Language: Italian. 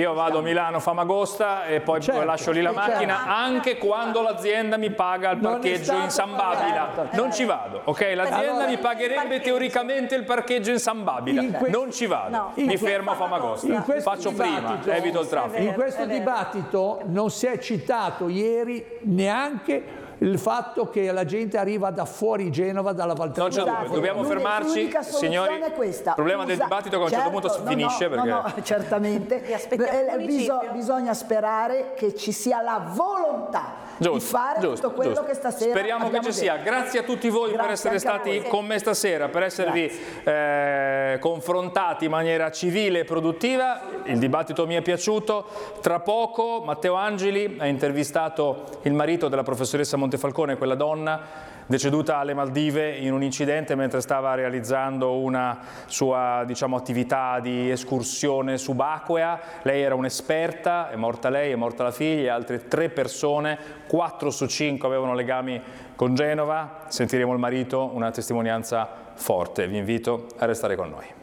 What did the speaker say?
Io vado a Milano, Famagosta e poi lascio lì la macchina anche quando l'azienda mi paga il parcheggio in San Babila. Non ci vado, ok? L'azienda mi pagherebbe teoricamente il parcheggio in San Babila. Non ci vado, mi fermo a Famagosta. Faccio prima, evito il traffico. In questo dibattito non si è citato ieri neanche il fatto che la gente arriva da fuori Genova, dalla Val Trentino. Dobbiamo fermarci, signori. Il problema del dibattito è che a un certo punto si finisce. No, certamente. Bisogna sperare che ci sia la volontà di fare tutto quello che stasera speriamo che ci sia. Grazie a tutti voi per essere stati con me stasera, per esservi confrontati in maniera civile e produttiva. Il dibattito mi è piaciuto. Tra poco Matteo Angeli ha intervistato il marito della professoressa Montefalcone, quella donna deceduta alle Maldive in un incidente mentre stava realizzando una sua, diciamo, attività di escursione subacquea. Lei era un'esperta, è morta lei, è morta la figlia e altre 3 persone, 4 su 5 avevano legami con Genova. Sentiremo il marito, una testimonianza forte. Vi invito a restare con noi.